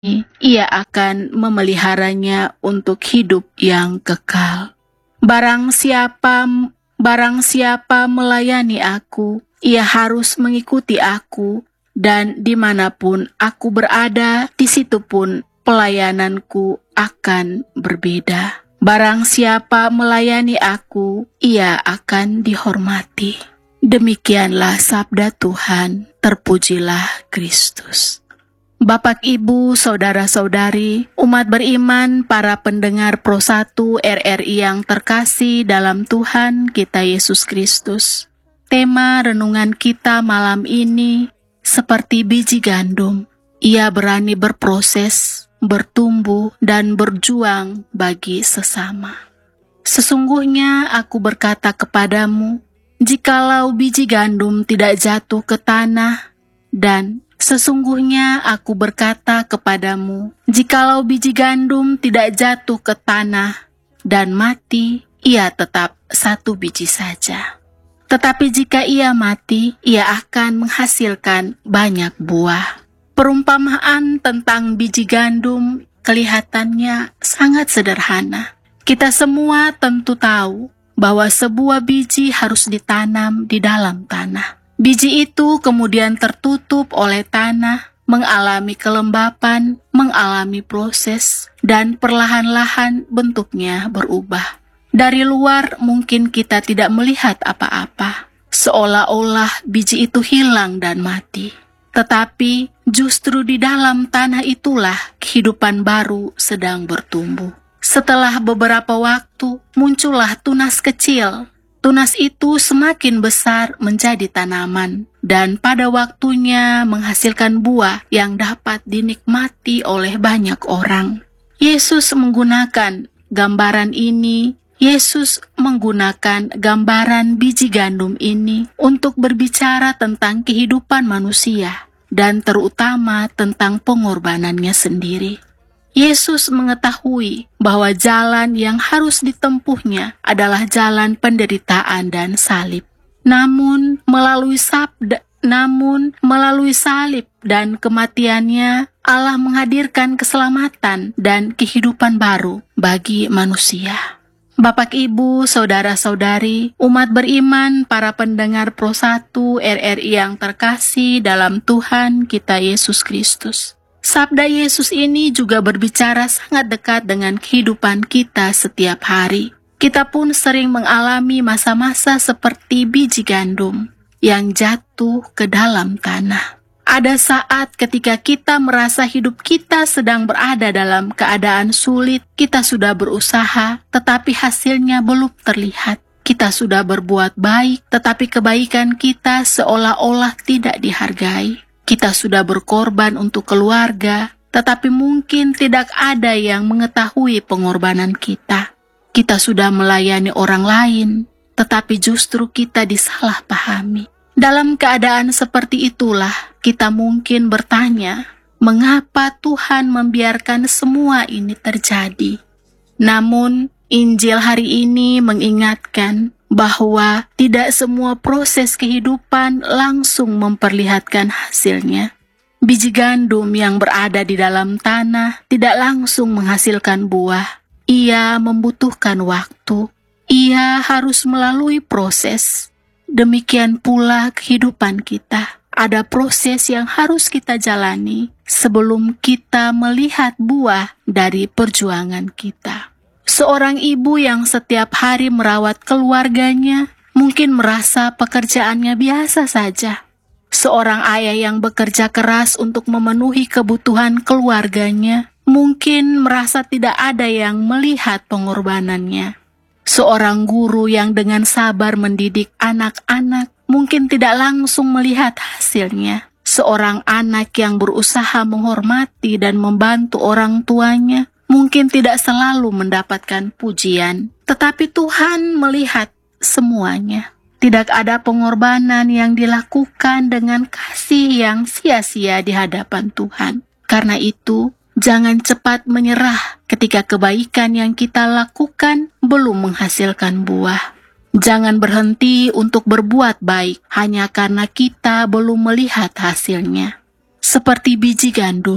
Ia akan memeliharanya untuk hidup yang kekal. Barang siapa melayani aku, ia harus mengikuti aku, dan dimanapun aku berada, di situ pun pelayananku akan berbeda. Barang siapa melayani aku, ia akan dihormati. Demikianlah sabda Tuhan, terpujilah Kristus. Bapak, Ibu, Saudara-saudari, umat beriman, para pendengar Pro 1 RRI yang terkasih dalam Tuhan kita Yesus Kristus. Tema renungan kita malam ini seperti biji gandum. Ia berani berproses, bertumbuh, dan berjuang bagi sesama. Sesungguhnya aku berkata kepadamu, jikalau biji gandum tidak jatuh ke tanah, dan sesungguhnya aku berkata kepadamu, jikalau biji gandum tidak jatuh ke tanah dan mati, ia tetap satu biji saja. Tetapi jika ia mati, ia akan menghasilkan banyak buah. Perumpamaan tentang biji gandum kelihatannya sangat sederhana. Kita semua tentu tahu bahwa sebuah biji harus ditanam di dalam tanah. Biji itu kemudian tertutup oleh tanah, mengalami kelembapan, mengalami proses, dan perlahan-lahan bentuknya berubah. Dari luar mungkin kita tidak melihat apa-apa, seolah-olah biji itu hilang dan mati. Tetapi justru di dalam tanah itulah kehidupan baru sedang bertumbuh. Setelah beberapa waktu, muncullah tunas kecil. Tunas itu semakin besar menjadi tanaman, dan pada waktunya menghasilkan buah yang dapat dinikmati oleh banyak orang. Yesus menggunakan gambaran biji gandum ini untuk berbicara tentang kehidupan manusia, dan terutama tentang pengorbanannya sendiri. Yesus mengetahui bahwa jalan yang harus ditempuhnya adalah jalan penderitaan dan salib. Namun melalui salib dan kematiannya, Allah menghadirkan keselamatan dan kehidupan baru bagi manusia. Bapak, Ibu, Saudara-saudari, umat beriman, para pendengar Pro 1 RRI yang terkasih dalam Tuhan kita Yesus Kristus. Sabda Yesus ini juga berbicara sangat dekat dengan kehidupan kita setiap hari. Kita pun sering mengalami masa-masa seperti biji gandum yang jatuh ke dalam tanah. Ada saat ketika kita merasa hidup kita sedang berada dalam keadaan sulit, kita sudah berusaha, tetapi hasilnya belum terlihat. Kita sudah berbuat baik, tetapi kebaikan kita seolah-olah tidak dihargai. Kita sudah berkorban untuk keluarga, tetapi mungkin tidak ada yang mengetahui pengorbanan kita. Kita sudah melayani orang lain, tetapi justru kita disalahpahami. Dalam keadaan seperti itulah, kita mungkin bertanya, mengapa Tuhan membiarkan semua ini terjadi? Namun, Injil hari ini mengingatkan bahwa tidak semua proses kehidupan langsung memperlihatkan hasilnya. Biji gandum yang berada di dalam tanah tidak langsung menghasilkan buah. Ia membutuhkan waktu. Ia harus melalui proses. Demikian pula kehidupan kita. Ada proses yang harus kita jalani sebelum kita melihat buah dari perjuangan kita. Seorang ibu yang setiap hari merawat keluarganya mungkin merasa pekerjaannya biasa saja. Seorang ayah yang bekerja keras untuk memenuhi kebutuhan keluarganya mungkin merasa tidak ada yang melihat pengorbanannya. Seorang guru yang dengan sabar mendidik anak-anak mungkin tidak langsung melihat hasilnya. Seorang anak yang berusaha menghormati dan membantu orang tuanya mungkin tidak selalu mendapatkan pujian, tetapi Tuhan melihat semuanya. Tidak ada pengorbanan yang dilakukan dengan kasih yang sia-sia di hadapan Tuhan. Karena itu, jangan cepat menyerah ketika kebaikan yang kita lakukan belum menghasilkan buah. Jangan berhenti untuk berbuat baik hanya karena kita belum melihat hasilnya. Seperti biji gandum,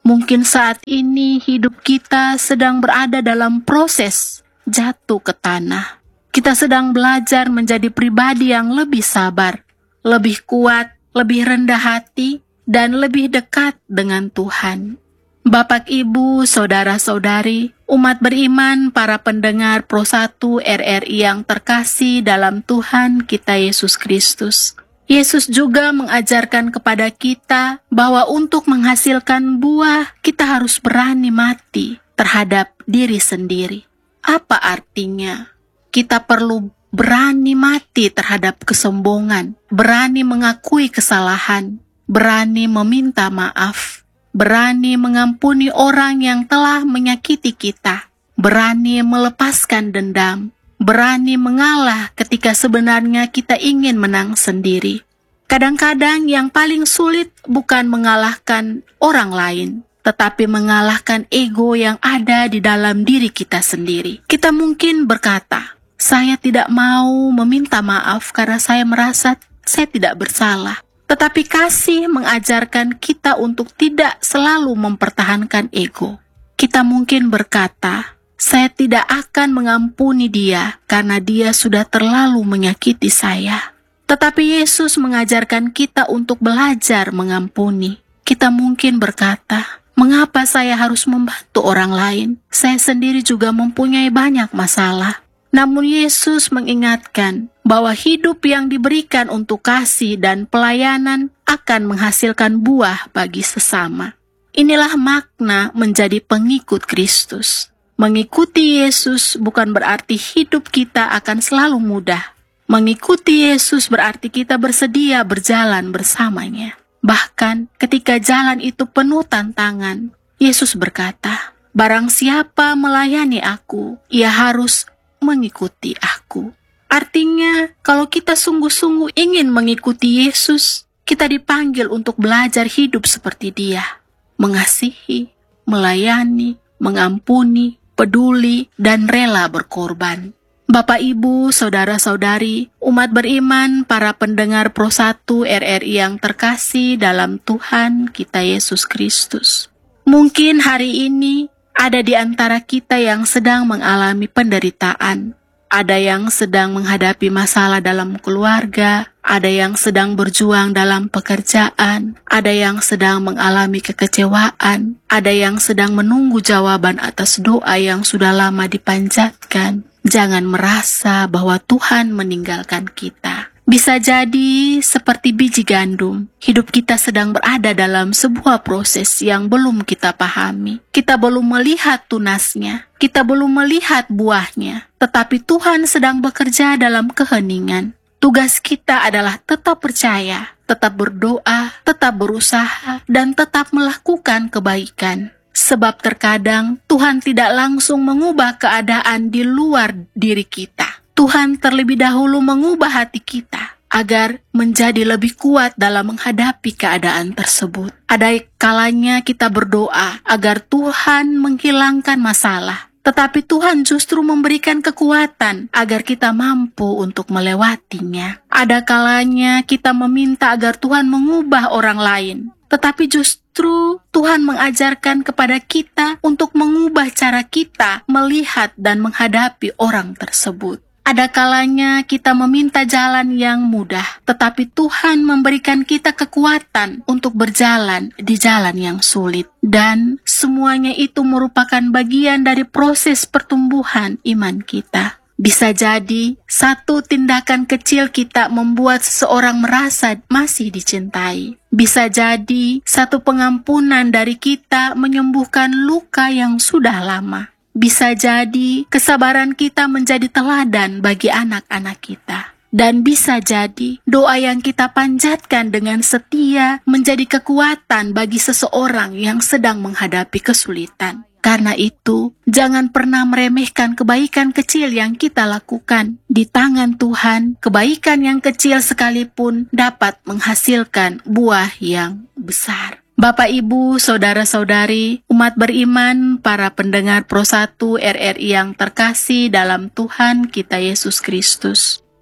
Mungkin saat ini hidup kita sedang berada dalam proses jatuh ke tanah. Kita sedang belajar menjadi pribadi yang lebih sabar, lebih kuat, lebih rendah hati, dan lebih dekat dengan Tuhan. Bapak, Ibu, Saudara-saudari, umat beriman, para pendengar Pro 1 RRI yang terkasih dalam Tuhan kita Yesus Kristus. Yesus juga mengajarkan kepada kita bahwa untuk menghasilkan buah, kita harus berani mati terhadap diri sendiri. Apa artinya? Kita perlu berani mati terhadap kesombongan, berani mengakui kesalahan, berani meminta maaf, berani mengampuni orang yang telah menyakiti kita, berani melepaskan dendam, berani mengalah ketika sebenarnya kita ingin menang sendiri. Kadang-kadang yang paling sulit bukan mengalahkan orang lain, tetapi mengalahkan ego yang ada di dalam diri kita sendiri. Kita mungkin berkata, saya tidak mau meminta maaf karena saya merasa saya tidak bersalah. Tetapi kasih mengajarkan kita untuk tidak selalu mempertahankan ego. Kita mungkin berkata, saya tidak akan mengampuni dia karena dia sudah terlalu menyakiti saya. Tetapi Yesus mengajarkan kita untuk belajar mengampuni. Kita mungkin berkata, mengapa saya harus membantu orang lain? Saya sendiri juga mempunyai banyak masalah. Namun Yesus mengingatkan bahwa hidup yang diberikan untuk kasih dan pelayanan akan menghasilkan buah bagi sesama. Inilah makna menjadi pengikut Kristus. Mengikuti Yesus bukan berarti hidup kita akan selalu mudah. Mengikuti Yesus berarti kita bersedia berjalan bersamanya. Bahkan ketika jalan itu penuh tantangan, Yesus berkata, barang siapa melayani aku, ia harus mengikuti aku. Artinya, kalau kita sungguh-sungguh ingin mengikuti Yesus, kita dipanggil untuk belajar hidup seperti Dia, mengasihi, melayani, mengampuni, peduli, dan rela berkorban. Bapak, Ibu, Saudara-saudari, umat beriman, para pendengar Pro 1 RRI yang terkasih dalam Tuhan kita Yesus Kristus. Mungkin hari ini ada di antara kita yang sedang mengalami penderitaan, ada yang sedang menghadapi masalah dalam keluarga, ada yang sedang berjuang dalam pekerjaan, ada yang sedang mengalami kekecewaan, ada yang sedang menunggu jawaban atas doa yang sudah lama dipanjatkan. Jangan merasa bahwa Tuhan meninggalkan kita. Bisa jadi seperti biji gandum, hidup kita sedang berada dalam sebuah proses yang belum kita pahami. Kita belum melihat tunasnya, kita belum melihat buahnya, tetapi Tuhan sedang bekerja dalam keheningan. Tugas kita adalah tetap percaya, tetap berdoa, tetap berusaha, dan tetap melakukan kebaikan. Sebab terkadang Tuhan tidak langsung mengubah keadaan di luar diri kita. Tuhan terlebih dahulu mengubah hati kita agar menjadi lebih kuat dalam menghadapi keadaan tersebut. Ada kalanya kita berdoa agar Tuhan menghilangkan masalah, tetapi Tuhan justru memberikan kekuatan agar kita mampu untuk melewatinya. Ada kalanya kita meminta agar Tuhan mengubah orang lain, tetapi justru Tuhan mengajarkan kepada kita untuk mengubah cara kita melihat dan menghadapi orang tersebut. Ada kalanya kita meminta jalan yang mudah, tetapi Tuhan memberikan kita kekuatan untuk berjalan di jalan yang sulit. Dan semuanya itu merupakan bagian dari proses pertumbuhan iman kita. Bisa jadi satu tindakan kecil kita membuat seseorang merasa masih dicintai. Bisa jadi satu pengampunan dari kita menyembuhkan luka yang sudah lama. Bisa jadi kesabaran kita menjadi teladan bagi anak-anak kita. Dan bisa jadi doa yang kita panjatkan dengan setia menjadi kekuatan bagi seseorang yang sedang menghadapi kesulitan. Karena itu, jangan pernah meremehkan kebaikan kecil yang kita lakukan. Di tangan Tuhan, kebaikan yang kecil sekalipun dapat menghasilkan buah yang besar. Bapak, Ibu, Saudara-saudari, umat beriman, para pendengar Pro 1 RRI yang terkasih dalam Tuhan kita Yesus Kristus.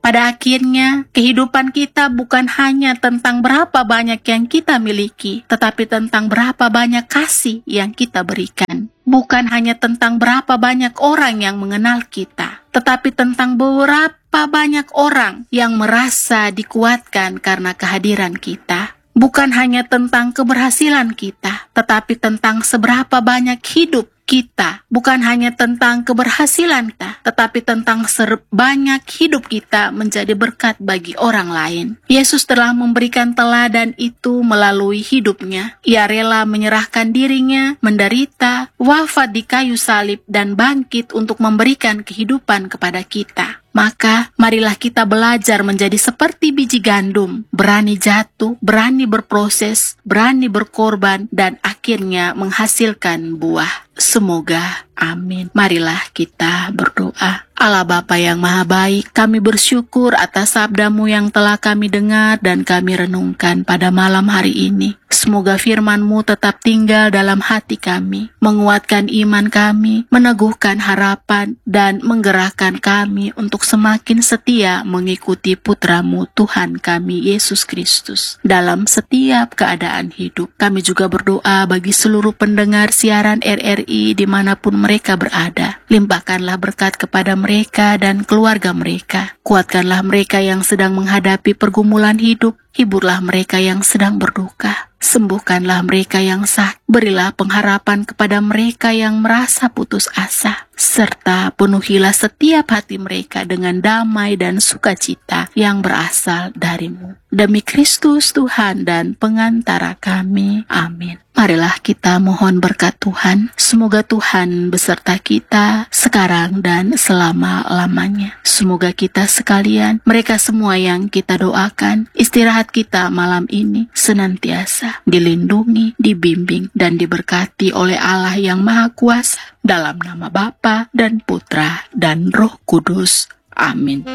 Pada akhirnya, kehidupan kita bukan hanya tentang berapa banyak yang kita miliki, tetapi tentang berapa banyak kasih yang kita berikan. Bukan hanya tentang berapa banyak orang yang mengenal kita, tetapi tentang berapa banyak orang yang merasa dikuatkan karena kehadiran kita. Bukan hanya tentang keberhasilan kita, tetapi tentang seberapa banyak hidup kita. Bukan hanya tentang keberhasilan kita, tetapi tentang sebanyak hidup kita menjadi berkat bagi orang lain. Yesus telah memberikan teladan itu melalui hidupnya. Ia rela menyerahkan dirinya, menderita, wafat di kayu salib, dan bangkit untuk memberikan kehidupan kepada kita. Maka, marilah kita belajar menjadi seperti biji gandum, berani jatuh, berani berproses, berani berkorban, dan akhirnya menghasilkan buah. Semoga, amin. Marilah kita berdoa. Allah Bapa yang Maha Baik, kami bersyukur atas sabda-Mu yang telah kami dengar dan kami renungkan pada malam hari ini. Semoga firman-Mu tetap tinggal dalam hati kami, menguatkan iman kami, meneguhkan harapan, dan menggerakkan kami untuk semakin setia mengikuti Putra-Mu Tuhan kami Yesus Kristus dalam setiap keadaan hidup. Kami juga berdoa bagi seluruh pendengar siaran RRI dimanapun mereka berada. Limpahkanlah berkat kepada mereka dan keluarga mereka. Kuatkanlah mereka yang sedang menghadapi pergumulan hidup. Hiburlah mereka yang sedang berduka. Sembuhkanlah mereka yang sakit. Berilah pengharapan kepada mereka yang merasa putus asa. Serta penuhilah setiap hati mereka dengan damai dan sukacita yang berasal dari-Mu. Demi Kristus Tuhan dan pengantara kami. Amin. Marilah kita mohon berkat Tuhan. Semoga Tuhan beserta kita sekarang dan selama-lamanya. Semoga kita sekalian, mereka semua yang kita doakan, istirahat kita malam ini senantiasa dilindungi, dibimbing, dan diberkati oleh Allah yang Maha Kuasa. Dalam nama Bapa dan Putra dan Roh Kudus. Amin.